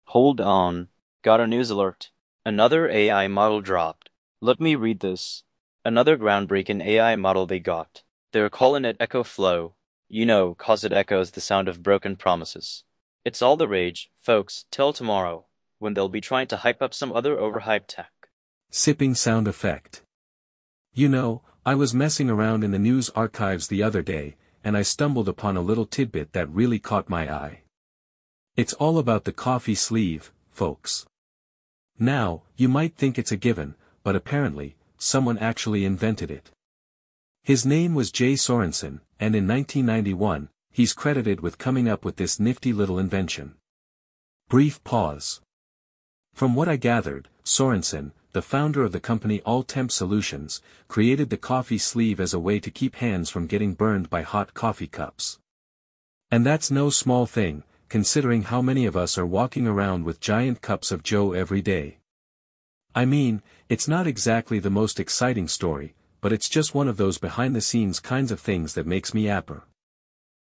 Hold on. Got a news alert. Another AI model dropped. Let me read this. Another groundbreaking AI model they got. They're calling it Echo Flow. You know, 'cause it echoes the sound of broken promises. It's all the rage, folks, till tomorrow, when they'll be trying to hype up some other overhyped tech. Sipping sound effect. You know, I was messing around in the news archives the other day, and I stumbled upon a little tidbit that really caught my eye. It's all about the coffee sleeve, folks. Now, you might think it's a given, but apparently, someone actually invented it. His name was Jay Sorensen, and in 1991, he's credited with coming up with this nifty little invention. Brief pause. From what I gathered, Sorensen, the founder of the company All Temp Solutions, created the coffee sleeve as a way to keep hands from getting burned by hot coffee cups. And that's no small thing, considering how many of us are walking around with giant cups of joe every day. I mean, it's not exactly the most exciting story, but it's just one of those behind-the-scenes kinds of things that makes me yapper.